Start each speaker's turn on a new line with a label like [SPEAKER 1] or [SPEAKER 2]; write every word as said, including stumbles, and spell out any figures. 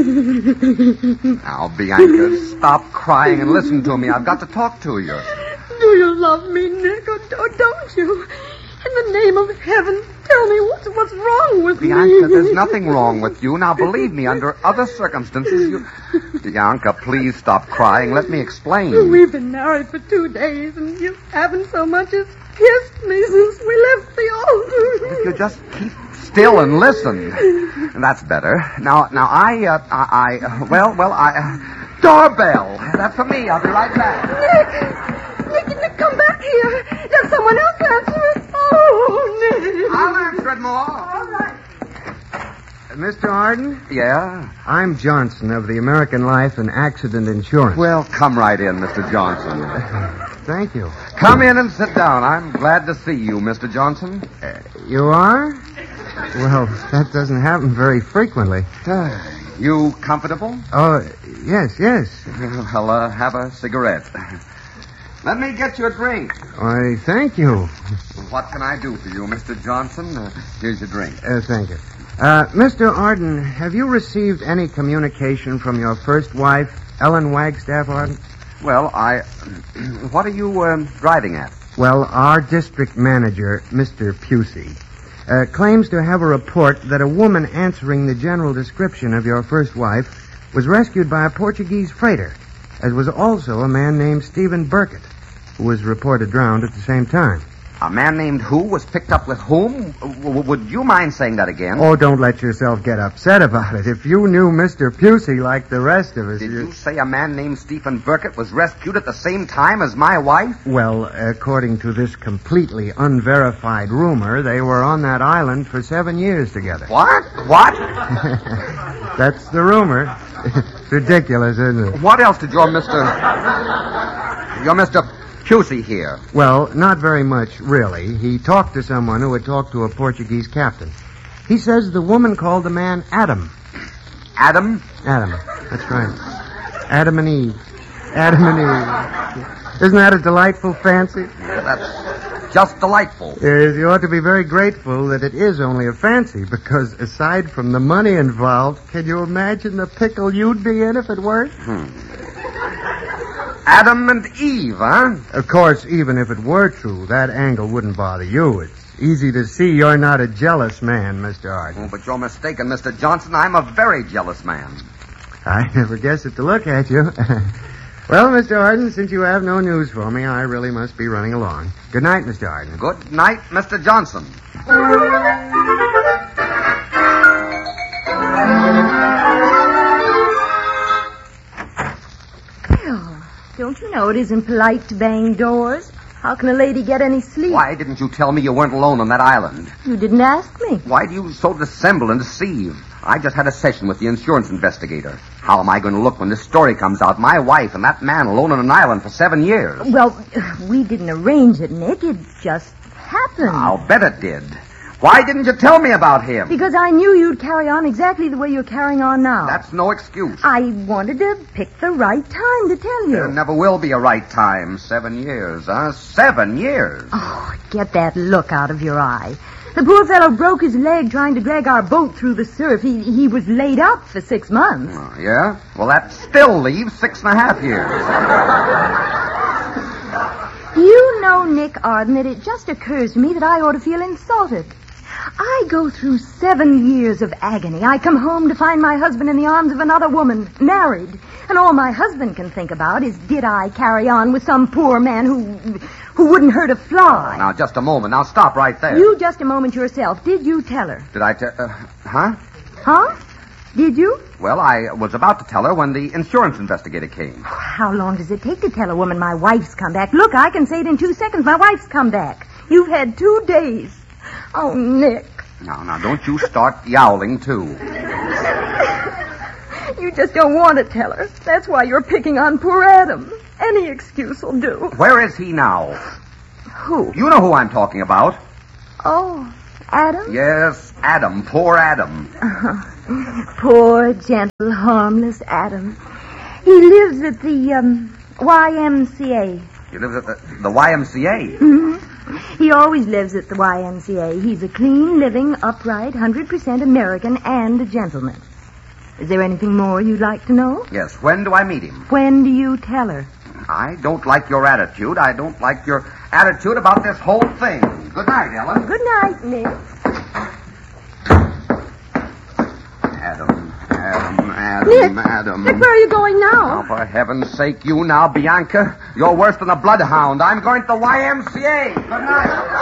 [SPEAKER 1] Now, Bianca, stop crying and listen to me. I've got to talk to you.
[SPEAKER 2] Do you love me, Nick, or, or don't you? In the name of heaven, tell me what's, what's wrong with
[SPEAKER 1] Bianca,
[SPEAKER 2] me.
[SPEAKER 1] Bianca, there's nothing wrong with you. Now, believe me, under other circumstances, you... Bianca, please stop crying. Let me explain.
[SPEAKER 2] We've been married for two days, and you haven't so much as kissed me since we left the altar.
[SPEAKER 1] If you just keep still and listen. That's better. Now, now, I, uh, I, I well, well, I... Uh, doorbell. That's for me. I'll be right back.
[SPEAKER 2] Nick! Nick, Nick, come back here. There's someone else answer it. Oh, Nick.
[SPEAKER 1] I'll answer it, more.
[SPEAKER 2] All right.
[SPEAKER 3] Uh, Mister Arden?
[SPEAKER 1] Yeah?
[SPEAKER 3] I'm Johnson of the American Life and Accident Insurance.
[SPEAKER 1] Well, come right in, Mister Johnson.
[SPEAKER 3] Thank you.
[SPEAKER 1] Come in and sit down. I'm glad to see you, Mister Johnson.
[SPEAKER 3] Uh, you are? Well, that doesn't happen very frequently.
[SPEAKER 1] You comfortable?
[SPEAKER 3] Oh, yes, yes.
[SPEAKER 1] Well, uh, have a cigarette. Let me get you a drink.
[SPEAKER 3] Why, thank you.
[SPEAKER 1] What can I do for you, Mister Johnson? Uh, here's your drink.
[SPEAKER 3] Uh, thank you. Uh, Mister Arden, have you received any communication from your first wife, Ellen Wagstaff Arden?
[SPEAKER 1] Well, I... What are you um, driving at?
[SPEAKER 3] Well, our district manager, Mister Pusey, uh, claims to have a report that a woman answering the general description of your first wife was rescued by a Portuguese freighter, as was also a man named Stephen Burkett, who was reported drowned at the same time.
[SPEAKER 1] A man named who was picked up with whom? W- would you mind saying that again?
[SPEAKER 3] Oh, don't let yourself get upset about it. If you knew Mister Pusey like the rest of us...
[SPEAKER 1] Did you say a man named Stephen Burkett was rescued at the same time as my wife?
[SPEAKER 3] Well, according to this completely unverified rumor, they were on that island for seven years together.
[SPEAKER 1] What? What?
[SPEAKER 3] That's the rumor. It's ridiculous, isn't it?
[SPEAKER 1] What else did your Mister... Your Mister Pusey hear?
[SPEAKER 3] Well, not very much, really. He talked to someone who had talked to a Portuguese captain. He says the woman called the man Adam.
[SPEAKER 1] Adam?
[SPEAKER 3] Adam. That's right. Adam and Eve. Adam and Eve. Isn't that a delightful fancy?
[SPEAKER 1] Yeah, that's just delightful.
[SPEAKER 3] Yes, you ought to be very grateful that it is only a fancy, because aside from the money involved, can you imagine the pickle you'd be in if it weren't?
[SPEAKER 1] Hmm. Adam and Eve, huh?
[SPEAKER 3] Of course, even if it were true, that angle wouldn't bother you. It's easy to see you're not a jealous man, Mister Arden.
[SPEAKER 1] Oh, but you're mistaken, Mister Johnson. I'm a very jealous man.
[SPEAKER 3] I never guessed it to look at you. Well, Mister Arden, since you have no news for me, I really must be running along. Good night, Mister Arden.
[SPEAKER 1] Good night, Mister Johnson.
[SPEAKER 4] Don't you know it isn't polite to bang doors? How can a lady get any sleep?
[SPEAKER 1] Why didn't you tell me you weren't alone on that island?
[SPEAKER 4] You didn't ask me.
[SPEAKER 1] Why do you so dissemble and deceive? I just had a session with the insurance investigator. How am I going to look when this story comes out? My wife and that man alone on an island for seven years.
[SPEAKER 4] Well, we didn't arrange it, Nick. It just happened.
[SPEAKER 1] I'll bet it did. Why didn't you tell me about him?
[SPEAKER 4] Because I knew you'd carry on exactly the way you're carrying on now.
[SPEAKER 1] That's no excuse.
[SPEAKER 4] I wanted to pick the right time to tell you.
[SPEAKER 1] There never will be a right time. Seven years, huh? Seven years.
[SPEAKER 4] Oh, get that look out of your eye. The poor fellow broke his leg trying to drag our boat through the surf. He, he was laid up for six months.
[SPEAKER 1] Oh, yeah? Well, that still leaves six and a half years.
[SPEAKER 4] You know, Nick Arden, that it just occurs to me that I ought to feel insulted. I go through seven years of agony. I come home to find my husband in the arms of another woman, married. And all my husband can think about is, did I carry on with some poor man who who wouldn't hurt a fly?
[SPEAKER 1] Now, just a moment. Now, stop right there.
[SPEAKER 4] You just a moment yourself. Did you tell her?
[SPEAKER 1] Did I tell... Uh, huh?
[SPEAKER 4] Huh? Did you?
[SPEAKER 1] Well, I was about to tell her when the insurance investigator came.
[SPEAKER 4] How long does it take to tell a woman my wife's come back? Look, I can say it in two seconds. My wife's come back. You've had two days. Oh, Nick.
[SPEAKER 1] Now, now, don't you start yowling, too.
[SPEAKER 4] You just don't want to tell her. That's why you're picking on poor Adam. Any excuse will do.
[SPEAKER 1] Where is he now?
[SPEAKER 4] Who?
[SPEAKER 1] You know who I'm talking about.
[SPEAKER 4] Oh, Adam?
[SPEAKER 1] Yes, Adam. Poor Adam.
[SPEAKER 4] Uh-huh. Poor, gentle, harmless Adam. He lives at the um, Y M C A.
[SPEAKER 1] He lives at the, the Y M C A?
[SPEAKER 4] Mm-hmm. He always lives at the Y M C A. He's a clean, living, upright, one hundred percent American and a gentleman. Is there anything more you'd like to know?
[SPEAKER 1] Yes, when do I meet him?
[SPEAKER 4] When do you tell her?
[SPEAKER 1] I don't like your attitude. I don't like your attitude about this whole thing. Good night, Ellen.
[SPEAKER 4] Good night, Nick.
[SPEAKER 1] Adam, Adam, Adam,
[SPEAKER 2] Nick,
[SPEAKER 1] Adam.
[SPEAKER 2] Nick, where are you going now?
[SPEAKER 1] Oh, for heaven's sake, you now, Bianca. You're worse than a bloodhound. I'm going to the Y M C A. Good night.